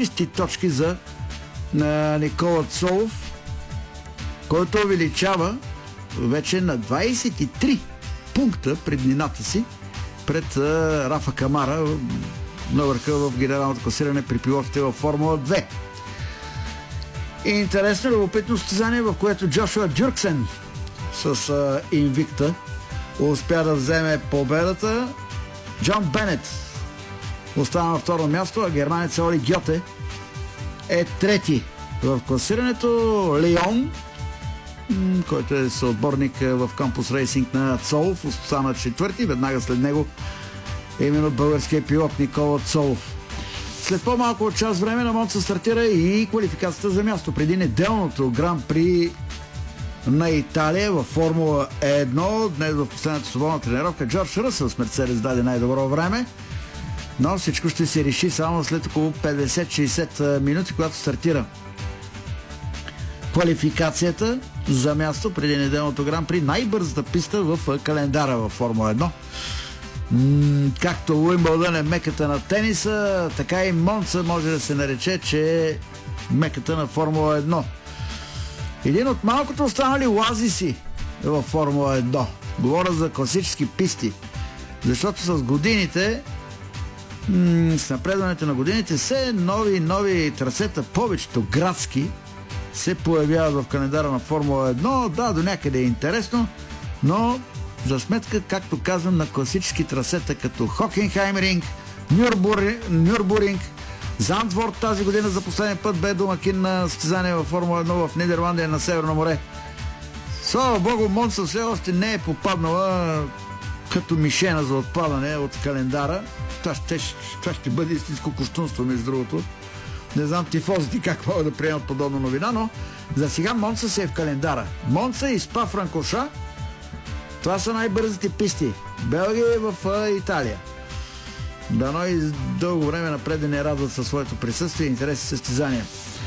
чисти точки за Никола Цолов, който увеличава вече на 23 пункта преднината си пред Рафа Камара на върха в генералното класиране при пилотите във Формула 2. И интересно, любопитно състезание, в което Джошуа Дюрксен с Инвикта успя да вземе победата. Джон Бенет остана на второ място, а германец Оли Гьоте е трети в класирането. Леон, който е съотборник в кампус рейсинг на Цолов, остана четвърти. Веднага след него е именно българският пилот Никола Цолов. След по-малко от час време на Монца стартира и квалификацията за място преди неделното Гран-при на Италия във Формула 1. Днес в последната свободна тренировка Джордж Ръсъл с Мерцедес даде най-добро време, но всичко ще се реши само след около 50-60 минути, когато стартира квалификацията за място преди неделното Гран-при. Най-бързата писта в календара във Формула 1. Както Уимбълдън е меката на тениса, така и Монца може да се нарече, че е меката на Формула 1. Един от малкото останали оазиси във Формула 1. Говоря за класически писти, защото с годините, с напредването на годините, все нови трасета, повечето градски, се появяват в календара на Формула 1. Да, до някъде е интересно, но за сметка, както казвам, на класически трасета като Хокенхаймринг, Нюрбуринг, Зандворт тази година за последния път бе домакин на състезание във Формула 1 в Нидерландия на Северно море. Слава Богу, Монца все още не е попаднала като мишена за отпадане от календара. Това ще бъде истинско кощунство, между другото. Не знам тифозите как могат да приемат подобна новина, но за сега Монца се е в календара. Монца и Спа Франкоша, това са най-бързите писти. Белгия е в Италия. Дано и дълго време напред да не радват със своето присъствие и интереси състезания.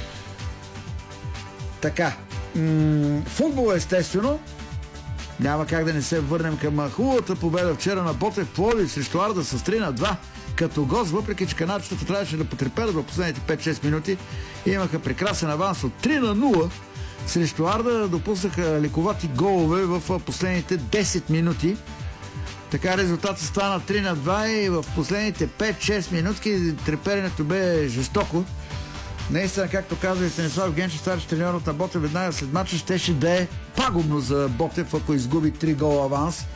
Така. Футбол, естествено. Няма как да не се върнем към хубавата победа вчера на Ботев Пловдив срещу Арда с 3-2 като гост, въпреки че канадците трябваше да потреперят в последните 5-6 минути. Имаха прекрасен аванс от 3-0 срещу Арда, допуснаха лековати голове в последните 10 минути. Така резултатът стана 3-2 и в последните 5-6 минутки треперенето бе жестоко. Наистина, както казва и Станислав Генчев, старши треньорът на Ботев, веднага след мача щеше да е пагубно за Ботев, ако изгуби 3 гола аванс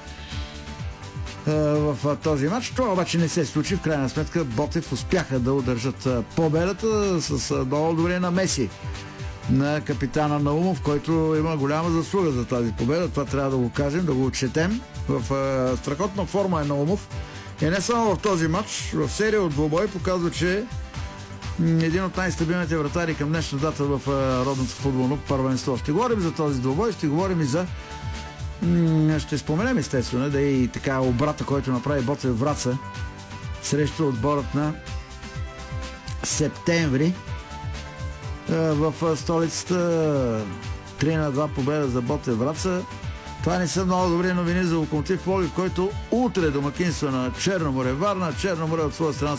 в този матч. Това обаче не се случи. В крайна сметка Ботев успяха да удържат победата с много добре на Меси, на капитана Наумов, който има голяма заслуга за тази победа. Това трябва да го кажем, да го отчетем. В страхотна форма е Наумов. И не само в този матч, в серия от двубой показва, че един от най-стабилните вратари към днешна дата в родното футболно първенство. Ще говорим за този двубой, ще говорим и за... Ще споменем естествено, да и така обрата, който направи Ботев Враца срещу отборът на Септември в столицата. 3-2 победа за Ботев Враца. Това не са много добри новини за Локомотив Пловдив, който утре домакинства на Черно море Варна. Черно море от своя страна